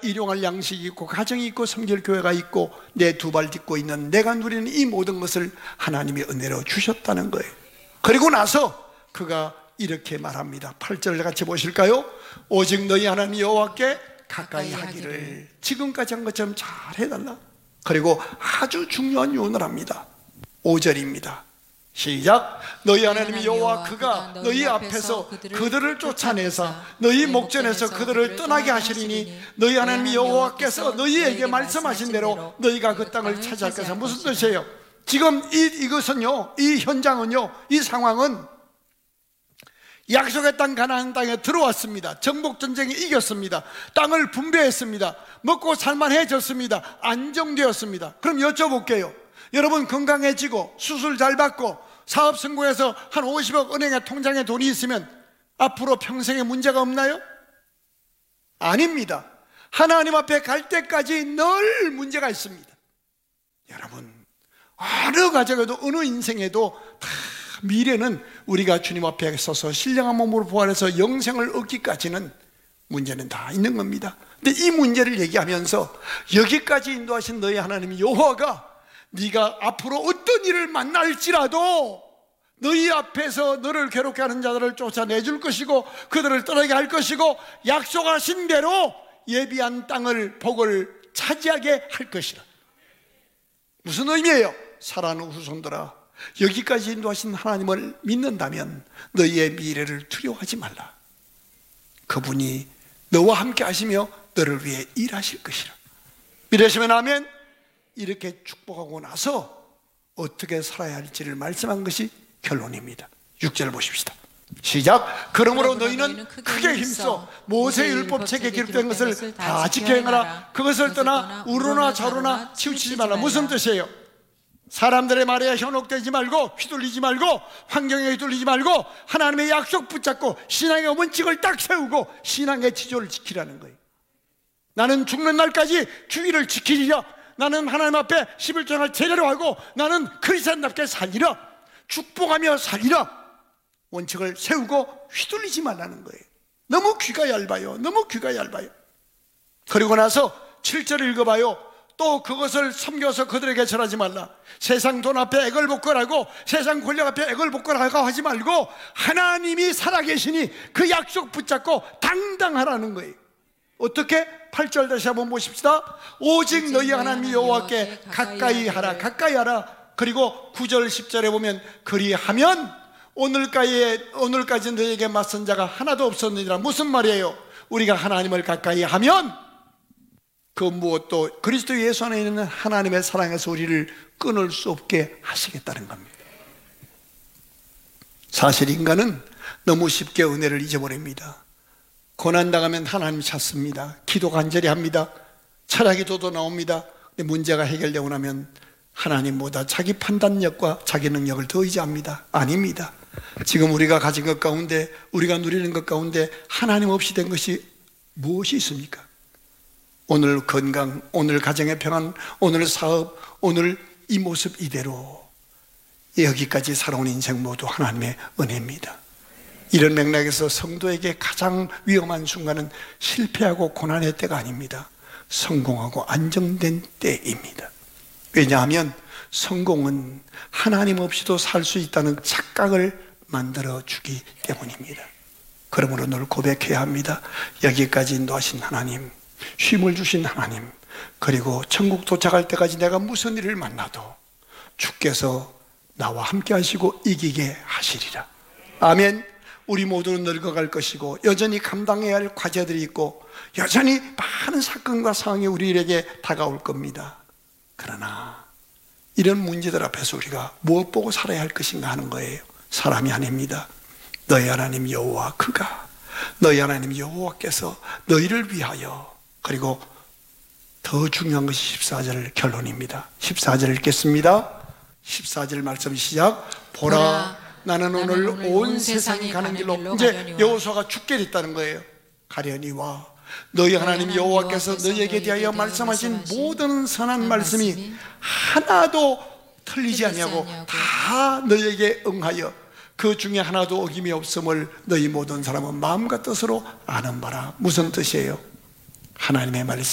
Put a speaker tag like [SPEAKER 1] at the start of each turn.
[SPEAKER 1] 일용할 양식이 있고 가정이 있고 성결 교회가 있고 내 두 발 딛고 있는 내가 누리는 이 모든 것을 하나님이 은혜로 주셨다는 거예요. 그리고 나서 그가 이렇게 말합니다. 8절 같이 보실까요? 오직 너희 하나님 여호와께 가까이 하기를 지금까지 한 것처럼 잘 해달라. 그리고 아주 중요한 요원을 합니다. 5절입니다. 시작. 너희 하나님 여호와 그가 너희 앞에서 그들을 쫓아내사 너희 목전에서 그들을 떠나게 하시리니 너희 하나님 여호와께서 너희에게 말씀하신 대로 너희가 그 땅을 차지할 것은 무슨 뜻이에요? 지금 이것은요, 이 현장은요, 이 상황은 약속의 땅 가나안 땅에 들어왔습니다. 정복전쟁에 이겼습니다. 땅을 분배했습니다. 먹고 살만해졌습니다. 안정되었습니다. 그럼 여쭤볼게요. 여러분 건강해지고 수술 잘 받고 사업 성공해서 한 50억 은행에 통장에 돈이 있으면 앞으로 평생에 문제가 없나요? 아닙니다. 하나님 앞에 갈 때까지 늘 문제가 있습니다. 여러분 어느 가정에도 어느 인생에도 다 미래는 우리가 주님 앞에 서서 신령한 몸으로 부활해서 영생을 얻기까지는 문제는 다 있는 겁니다. 근데 이 문제를 얘기하면서 여기까지 인도하신 너희 하나님 여호와가 네가 앞으로 어떤 일을 만날지라도 너희 앞에서 너를 괴롭게 하는 자들을 쫓아내줄 것이고 그들을 떠나게 할 것이고 약속하신 대로 예비한 땅을 복을 차지하게 할 것이라. 무슨 의미예요? 사랑하는 후손들아, 여기까지 인도하신 하나님을 믿는다면 너희의 미래를 두려워하지 말라. 그분이 너와 함께 하시며 너를 위해 일하실 것이라. 믿으시면 아멘. 이렇게 축복하고 나서 어떻게 살아야 할지를 말씀한 것이 결론입니다. 6절 보십시다. 시작. 그러므로 너희는 크게 힘써 모세의 율법책에 기록된 것을 다 지켜 행하라. 그것을 떠나 우로나 좌로나 치우치지 말라. 무슨 뜻이에요? 사람들의 말에 현혹되지 말고 휘둘리지 말고 환경에 휘둘리지 말고 하나님의 약속 붙잡고 신앙의 원칙을 딱 세우고 신앙의 지조를 지키라는 거예요. 나는 죽는 날까지 주의를 지키리라. 나는 하나님 앞에 11조를 제대로 하고 나는 그리스도인답게 살리라. 축복하며 살리라. 원칙을 세우고 휘둘리지 말라는 거예요. 너무 귀가 얇아요. 너무 귀가 얇아요. 그리고 나서 7절을 읽어봐요. 또 그것을 섬겨서 그들에게 절하지 말라. 세상 돈 앞에 액을 복걸하고 세상 권력 앞에 액을 복걸하고 하지 말고 하나님이 살아계시니 그 약속 붙잡고 당당하라는 거예요. 어떻게? 8절 다시 한번 보십시다. 오직 너희 하나님 여호와께 가까이 하라. 가까이 하라. 그리고 9절 10절에 보면 그리하면 오늘까지 너희에게 맞선 자가 하나도 없었느니라. 무슨 말이에요? 우리가 하나님을 가까이 하면 그 무엇도 그리스도 예수 안에 있는 하나님의 사랑에서 우리를 끊을 수 없게 하시겠다는 겁니다. 사실 인간은 너무 쉽게 은혜를 잊어버립니다. 고난당하면 하나님 찾습니다. 기도 간절히 합니다. 철학기도도 나옵니다. 근데 문제가 해결되고 나면 하나님보다 자기 판단력과 자기 능력을 더 의지합니다. 아닙니다. 지금 우리가 가진 것 가운데 우리가 누리는 것 가운데 하나님 없이 된 것이 무엇이 있습니까? 오늘 건강, 오늘 가정의 평안, 오늘 사업, 오늘 이 모습 이대로 여기까지 살아온 인생 모두 하나님의 은혜입니다. 이런 맥락에서 성도에게 가장 위험한 순간은 실패하고 고난의 때가 아닙니다. 성공하고 안정된 때입니다. 왜냐하면 성공은 하나님 없이도 살 수 있다는 착각을 만들어주기 때문입니다. 그러므로 늘 고백해야 합니다. 여기까지 인도하신 하나님, 쉼을 주신 하나님, 그리고 천국 도착할 때까지 내가 무슨 일을 만나도 주께서 나와 함께 하시고 이기게 하시리라. 아멘. 우리 모두는 늙어갈 것이고 여전히 감당해야 할 과제들이 있고 여전히 많은 사건과 상황이 우리에게 다가올 겁니다. 그러나 이런 문제들 앞에서 우리가 무엇 보고 살아야 할 것인가 하는 거예요. 사람이 아닙니다. 너희 하나님 여호와 그가, 너희 하나님 여호와께서 너희를 위하여, 그리고 더 중요한 것이 14절 결론입니다. 14절 읽겠습니다. 14절 말씀 시작. 보라 나는 오늘 온 세상이 가는 길로, 이제 여호수아가 죽게 됐다는 거예요. 가려니 와 너희 하나님 여호와께서 너희에게 대하여 말씀하신 모든 선한 말씀이 하나도 틀리지 아니하고 다 너희에게 응하여 그 중에 하나도 어김이 없음을 너희 모든 사람은 마음과 뜻으로 아는 바라. 무슨 뜻이에요? 하나님의 말씀